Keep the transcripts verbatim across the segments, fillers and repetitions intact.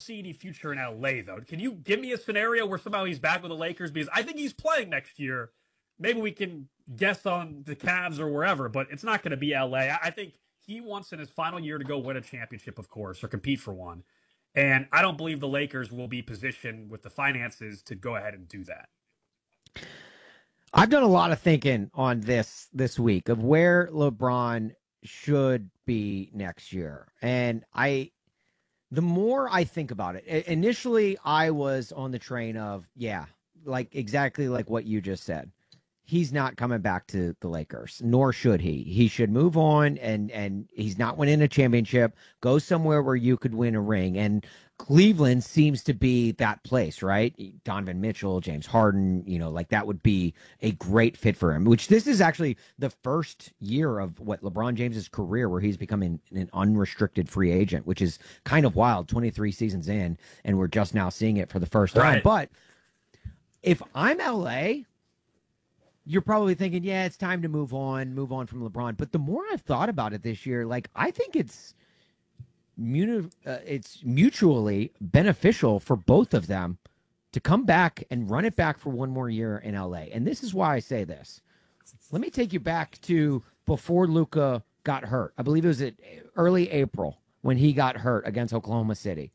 see any future in L A, though. Can you give me a scenario where somehow he's back with the Lakers? Because I think he's playing next year. Maybe we can guess on the Cavs or wherever, but it's not going to be L A. I think he wants in his final year to go win a championship, of course, or compete for one. And I don't believe the Lakers will be positioned with the finances to go ahead and do that. I've done a lot of thinking on this this week of where LeBron should be next year. And I, the more I think about it, initially I was on the train of, yeah, like exactly like what you just said. He's not coming back to the Lakers, nor should he. He should move on, and and he's not winning a championship. Go somewhere where you could win a ring. And Cleveland seems to be that place, right? Donovan Mitchell, James Harden, you know, like that would be a great fit for him, which this is actually the first year of what LeBron James's career where he's becoming an unrestricted free agent, which is kind of wild, twenty-three seasons in, and we're just now seeing it for the first time. Right. But if I'm L A, you're probably thinking, yeah, it's time to move on, move on from LeBron. But the more I've thought about it this year, like I think it's muni- uh, it's mutually beneficial for both of them to come back and run it back for one more year in L A. And this is why I say this. Let me take you back to before Luka got hurt. I believe it was at early April when he got hurt against Oklahoma City.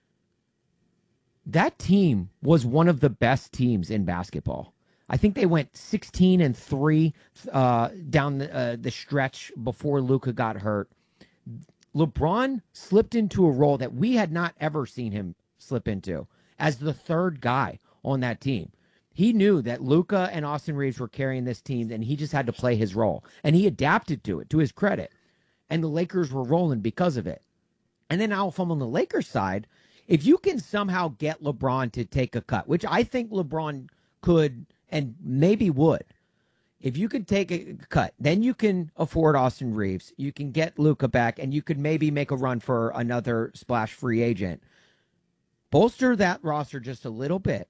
That team was one of the best teams in basketball. I think they went sixteen and three uh, down the, uh, the stretch before Luka got hurt. LeBron slipped into a role that we had not ever seen him slip into as the third guy on that team. He knew that Luka and Austin Reeves were carrying this team, and he just had to play his role. And he adapted to it, to his credit. And the Lakers were rolling because of it. And then now, if I'm on the Lakers side, if you can somehow get LeBron to take a cut, which I think LeBron could and maybe would. If you could take a cut, then you can afford Austin Reeves. You can get Luka back, and you could maybe make a run for another splash free agent. Bolster that roster just a little bit.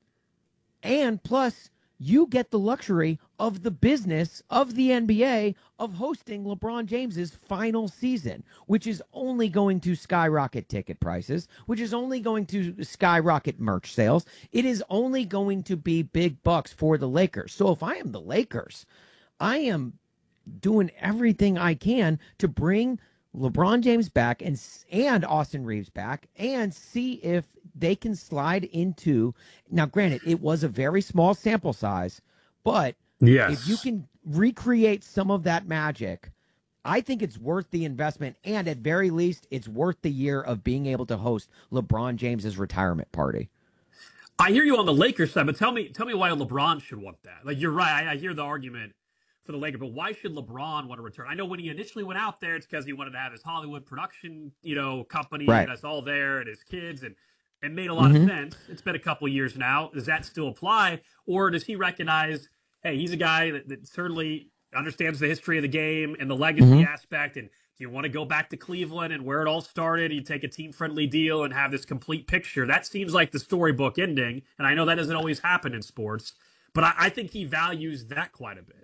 And plus, you get the luxury of the business of the N B A of hosting LeBron James's final season, which is only going to skyrocket ticket prices, which is only going to skyrocket merch sales. It is only going to be big bucks for the Lakers. So if I am the Lakers, I am doing everything I can to bring LeBron James back and and Austin Reeves back and see if they can slide into. Now, granted, it was a very small sample size, but yes. if you can recreate some of that magic, I think it's worth the investment. And at very least, it's worth the year of being able to host LeBron James's retirement party. I hear you on the Lakers side, but tell me, tell me why LeBron should want that. Like, you're right. I, I hear the argument for the Lakers, but why should LeBron want to return? I know when he initially went out there, it's because he wanted to have his Hollywood production, you know, company, right. and us all there, and his kids, and it made a lot mm-hmm. of sense. It's been a couple of years now. Does that still apply, or does he recognize, hey, he's a guy that, that certainly understands the history of the game and the legacy mm-hmm. aspect, and do you want to go back to Cleveland and where it all started? You take a team-friendly deal and have this complete picture. That seems like the storybook ending, and I know that doesn't always happen in sports, but I, I think he values that quite a bit.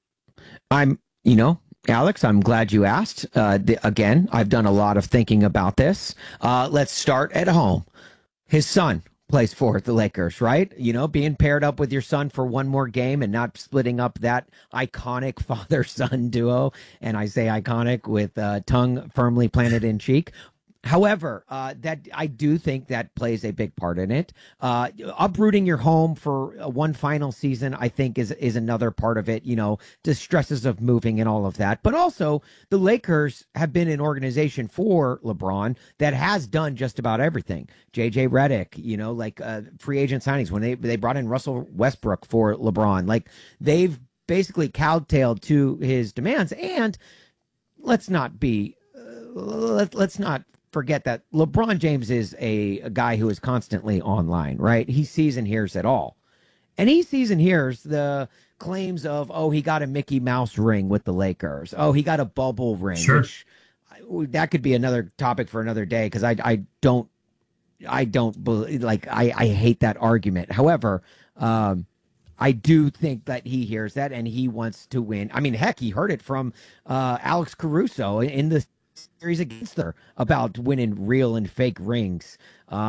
I'm, you know, Alex, I'm glad you asked. Uh, the, again, I've done a lot of thinking about this. Uh, let's start at home. His son plays for the Lakers, right? You know, being paired up with your son for one more game and not splitting up that iconic father-son duo. And I say iconic with uh, tongue firmly planted in cheek. However, uh, that I do think that plays a big part in it. Uh, uprooting your home for one final season, I think, is is another part of it. You know, the stresses of moving and all of that. But also, the Lakers have been an organization for LeBron that has done just about everything. J J Redick, you know, like uh, free agent signings when they they brought in Russell Westbrook for LeBron. Like they've basically cowtailed to his demands. And let's not be uh, let, let's not. forget that LeBron James is a, a guy who is constantly online, right? He sees and hears it all. And he sees and hears the claims of, oh, he got a Mickey Mouse ring with the Lakers. Oh, he got a bubble ring. Sure. Which, that could be another topic for another day because I, I don't, I don't believe, like, I, I hate that argument. However, um, I do think that he hears that and he wants to win. I mean, heck, he heard it from uh, Alex Caruso in the series against her about winning real and fake rings.